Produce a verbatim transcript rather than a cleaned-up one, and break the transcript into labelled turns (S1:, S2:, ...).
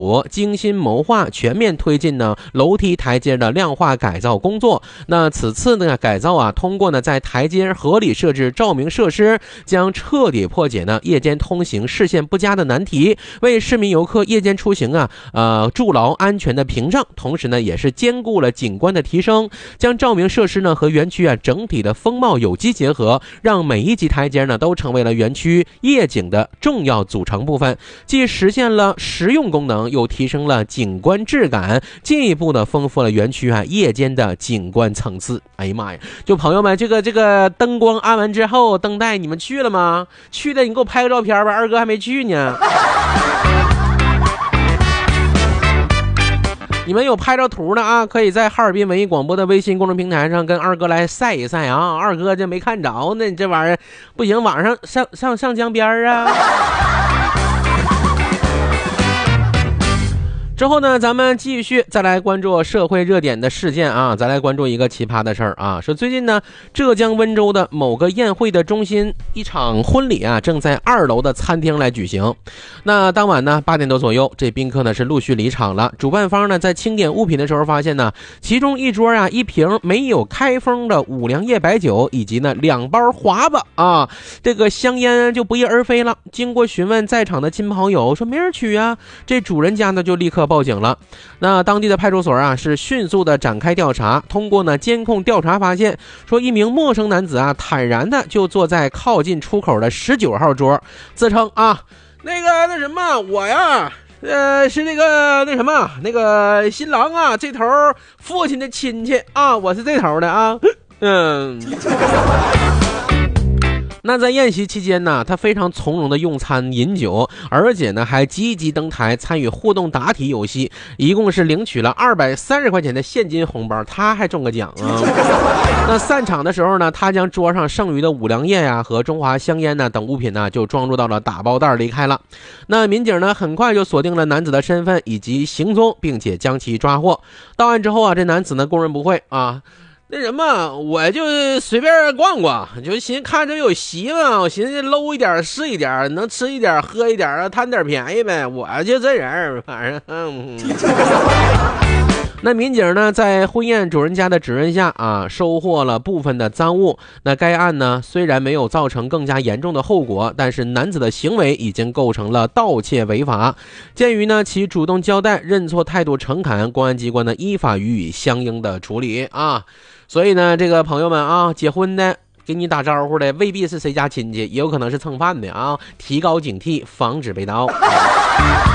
S1: 精心谋划，全面推进呢楼梯台阶的量化改造工作。那此次呢改造啊，通过呢在台阶合理设置照明设施，将彻底破解呢夜间通行视线不佳的难题，为市民游客夜间出行啊呃筑牢安全的屏障，同时呢也是兼顾了景观的提升，将照明设施呢和园区啊整体的风貌有机结合，让每一级台阶呢都成为了园区夜景的重要组成部分，既实现了实用功能，又提升了景观质感，进一步的丰富了园区啊夜间的景观层次。哎呀妈呀，就朋友们，这个这个灯光安完之后，灯带你们去了吗？去的你给我拍个照片吧，二哥还没去呢。你们有拍照图的啊，可以在哈尔滨文艺广播的微信公众平台上跟二哥来晒一晒啊。二哥这没看着呢，你这玩意儿不行，晚上上上上江边啊。之后呢，咱们继续再来关注社会热点的事件啊，再来关注一个奇葩的事儿啊，说最近呢，浙江温州的某个宴会的中心，一场婚礼啊，正在二楼的餐厅来举行。那当晚呢，八点多左右，这宾客呢是陆续离场了。主办方呢在清点物品的时候发现呢，其中一桌啊一瓶没有开封的五粮液白酒，以及呢两包华子啊，这个香烟就不翼而飞了。经过询问在场的亲朋好友，说没人取啊，这主人家呢就立刻报警了。那当地的派出所啊是迅速的展开调查，通过呢监控调查发现，说一名陌生男子啊坦然的就坐在靠近出口的十九号桌，自称啊那个那什么我呀呃是那个那什么那个新郎啊这头父亲的亲戚啊，我是这头的啊。嗯。那在宴席期间呢，他非常从容的用餐饮酒，而且呢还积极登台参与互动答题游戏，一共是领取了二百三十块钱的现金红包，他还中个奖啊。那散场的时候呢，他将桌上剩余的五粮液呀和中华香烟呢等物品呢就装入到了打包袋离开了。那民警呢很快就锁定了男子的身份以及行踪，并且将其抓获。到案之后啊，这男子呢供认不讳啊。那什么，我就随便逛逛，就寻思看着有席嘛，我寻思搂一点是一点，能吃一点喝一点，贪点便宜呗，我就这人，反正嗯。那民警呢，在婚宴主人家的指认下啊，收获了部分的赃物。那该案呢，虽然没有造成更加严重的后果，但是男子的行为已经构成了盗窃违法。鉴于呢其主动交代、认错态度诚恳，公安机关呢依法予以相应的处理啊。所以呢，这个朋友们啊，结婚的给你打招呼的未必是谁家亲戚，也有可能是蹭饭的啊，提高警惕，防止被盗。